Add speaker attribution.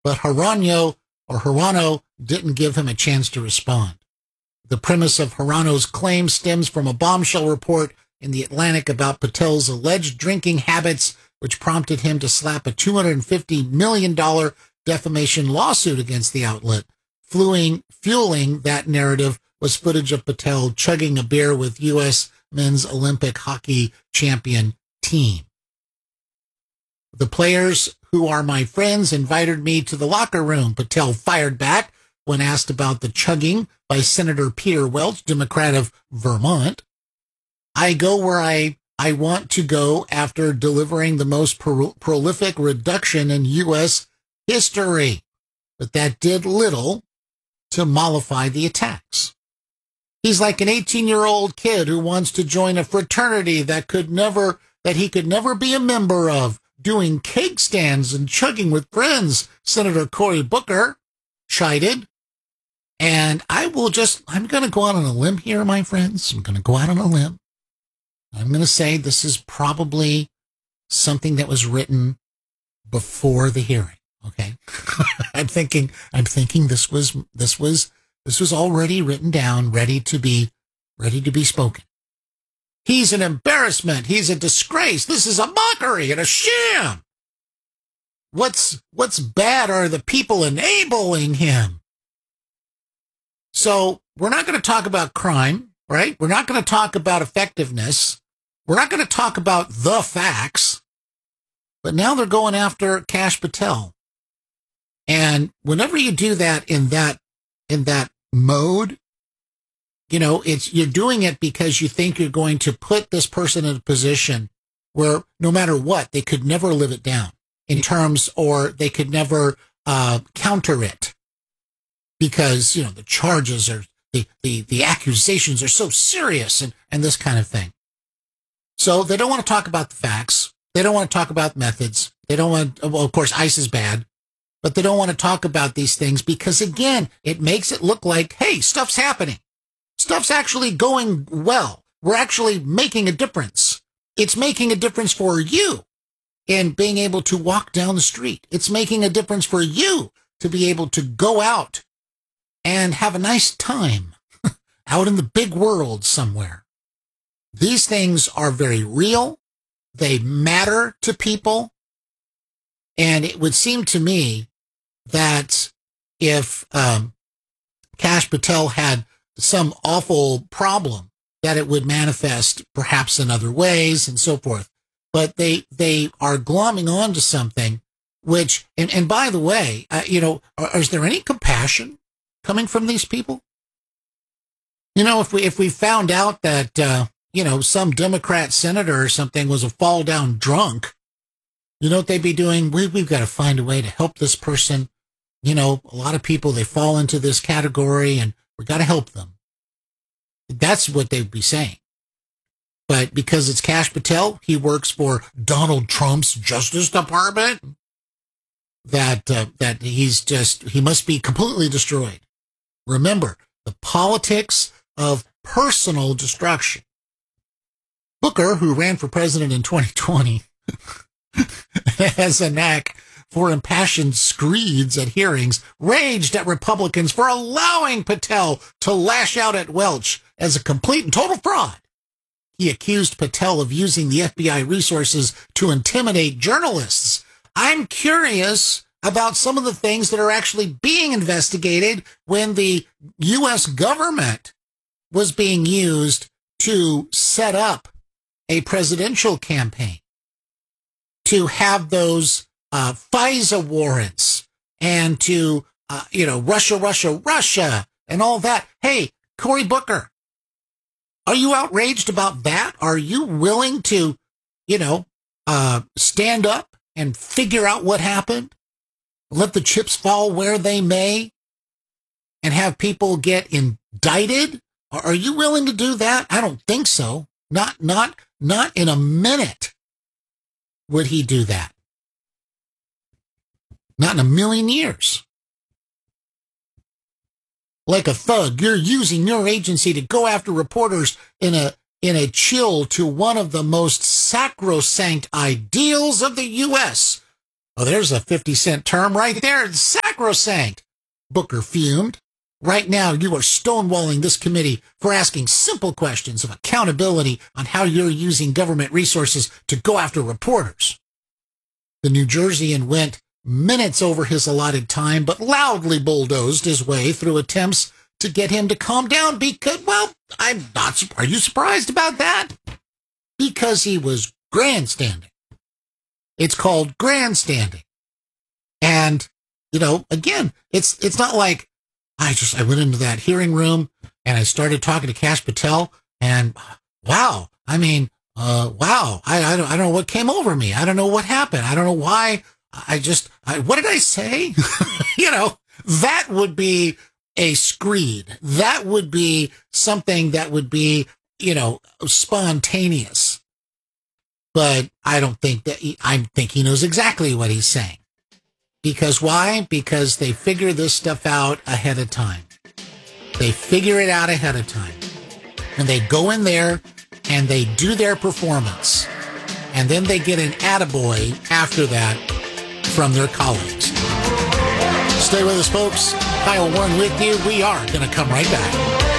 Speaker 1: but Hirano didn't give him a chance to respond. The premise of Hirano's claim stems from a bombshell report in The Atlantic about Patel's alleged drinking habits, which prompted him to slap a $250 million defamation lawsuit against the outlet. Fueling that narrative was footage of Patel chugging a beer with U.S. men's Olympic hockey champion team. The players who are my friends invited me to the locker room, Patel fired back when asked about the chugging by Senator Peter Welch, Democrat of Vermont. I go where I want to go after delivering the most prolific reduction in U.S. history, but that did little to mollify the attacks. He's like an 18-year-old kid who wants to join a fraternity that he could never be a member of, doing cake stands and chugging with friends, Senator Cory Booker chided. And I'm going to go out on a limb here, my friends. I'm going to go out on a limb. I'm going to say this is probably something that was written before the hearing. Okay. I'm thinking this was already written down, ready to be spoken. He's an embarrassment. He's a disgrace. This is a mockery and a sham. What's bad are the people enabling him. So we're not going to talk about crime, right? We're not going to talk about effectiveness. We're not going to talk about the facts. But now they're going after Kash Patel. And whenever you do that in that mode, you're doing it because you think you're going to put this person in a position where no matter what, they could never live it down in terms, or they could never counter it because, the charges are, the accusations are so serious and this kind of thing. So they don't want to talk about the facts. They don't want to talk about methods. They don't want, well, of course, ICE is bad, but they don't want to talk about these things because, again, it makes it look like, hey, stuff's happening. Stuff's actually going well. We're actually making a difference. It's making a difference for you in being able to walk down the street. It's making a difference for you to be able to go out and have a nice time out in the big world somewhere. These things are very real. They matter to people. And it would seem to me that if Kash Patel had some awful problem, that it would manifest perhaps in other ways and so forth. But they are glomming on to something which, and by the way, is there any compassion coming from these people? If we found out that, some Democrat senator or something was a fall down drunk, you know what they'd be doing? We've got to find a way to help this person. A lot of people, they fall into this category and we got to help them. That's what they'd be saying. But because it's Kash Patel, he works for Donald Trump's Justice Department, that he must be completely destroyed. Remember, the politics of personal destruction. Booker, who ran for president in 2020, has a knack for impassioned screeds at hearings, raged at Republicans for allowing Patel to lash out at Welch as a complete and total fraud. He accused Patel of using the FBI resources to intimidate journalists. I'm curious about some of the things that are actually being investigated when the U.S. government was being used to set up a presidential campaign, to have those FISA warrants and to, Russia, and all that. Hey, Cory Booker, are you outraged about that? Are you willing to, stand up and figure out what happened? Let the chips fall where they may and have people get indicted? Are you willing to do that? I don't think so. Not in a minute would he do that. Not in a million years. Like a thug, you're using your agency to go after reporters in a chill to one of the most sacrosanct ideals of the U.S., Oh, there's a 50-cent term right there. It's sacrosanct. Booker fumed. Right now, you are stonewalling this committee for asking simple questions of accountability on how you're using government resources to go after reporters. The New Jerseyan went minutes over his allotted time, but loudly bulldozed his way through attempts to get him to calm down because, well, I'm not, are you surprised about that? Because he was grandstanding. It's called grandstanding. And, you know, again, it's not like I went into that hearing room and I started talking to Kash Patel and wow, I mean, wow, I don't know what came over me. I don't know what happened. I don't know why. What did I say? You know, that would be a screed. That would be something that would be, you know, spontaneous. But I don't think that I think he knows exactly what he's saying. Because why? Because they figure this stuff out ahead of time. They figure it out ahead of time. And they go in there and they do their performance. And then they get an attaboy after that from their colleagues. Stay with us, folks. Kyle Warren with you. We are going to come right back.